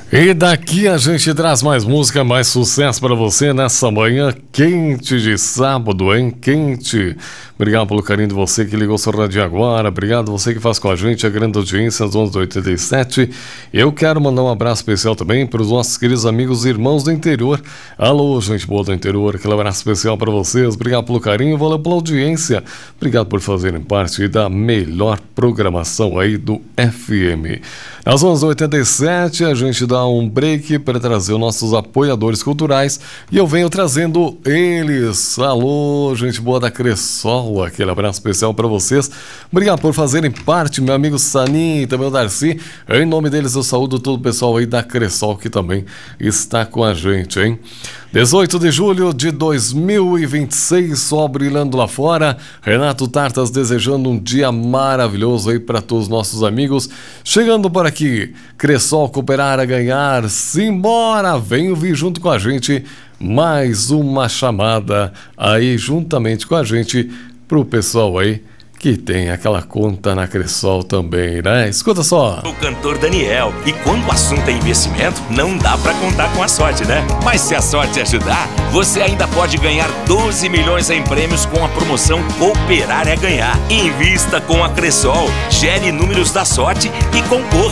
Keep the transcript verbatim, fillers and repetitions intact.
E daqui a gente traz mais música, mais sucesso para você nessa manhã quente de sábado, hein? Quente. Obrigado pelo carinho de você que ligou seu rádio agora. Obrigado você que faz com a gente a grande audiência às onze da oitenta e sete. Eu quero mandar um abraço especial também para os nossos queridos amigos e irmãos do interior. Alô, gente boa do interior. Aquele abraço especial para vocês. Obrigado pelo carinho, valeu pela audiência. Obrigado por fazerem parte da melhor programação aí do F M. Às onze da oitenta e sete, a gente dá um break para trazer os nossos apoiadores culturais e eu venho trazendo eles. Alô, gente boa da Cressol, aquele abraço especial para vocês. Obrigado por fazerem parte, meu amigo Sanin e também o Darcy. Em nome deles eu saúdo todo o pessoal aí da Cressol que também está com a gente, hein? dezoito de julho de dois mil e vinte e seis, sol brilhando lá fora. Renato Tartas desejando um dia maravilhoso aí para todos os nossos amigos. Chegando por aqui, Cressol cooperar a ganhar. Simbora, vem vir junto com a gente. Mais uma chamada aí juntamente com a gente pro pessoal aí que tem aquela conta na Cressol também, né? Escuta só. O cantor Daniel. E quando o assunto é investimento, não dá pra contar com a sorte, né? Mas se a sorte ajudar, você ainda pode ganhar doze milhões em prêmios com a promoção Cooperar é Ganhar. Invista com a Cressol, gere números da sorte e concorra